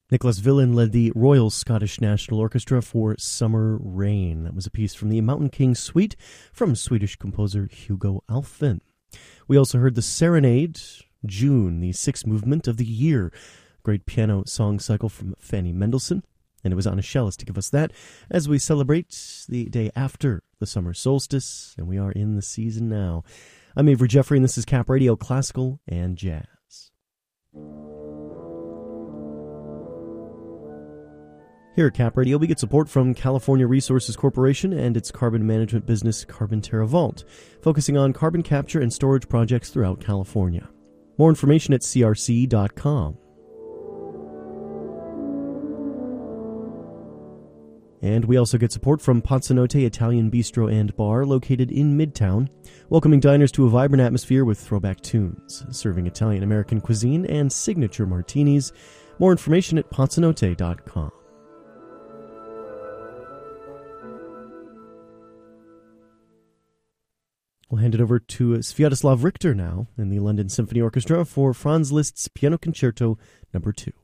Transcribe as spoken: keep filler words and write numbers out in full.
Nicholas Villan led the Royal Scottish National Orchestra for Summer Rain. That was a piece from the Mountain King Suite from Swedish composer Hugo Alfvén. We also heard the Serenade, June, the sixth movement of the year. Great piano song cycle from Fanny Mendelssohn. And it was Anna Schellis to give us that as we celebrate the day after the summer solstice, and we are in the season now. I'm Avery Jeffrey, and this is Cap Radio Classical and Jazz. Here at Cap Radio, we get support from California Resources Corporation and its carbon management business, Carbon TerraVault, focusing on carbon capture and storage projects throughout California. More information at c r c dot com. And we also get support from Pazzanotte Italian Bistro and Bar, located in Midtown, welcoming diners to a vibrant atmosphere with throwback tunes, serving Italian-American cuisine and signature martinis. More information at pazzanotte dot com. We'll hand it over to Sviatoslav Richter now in the London Symphony Orchestra for Franz Liszt's Piano Concerto Number two.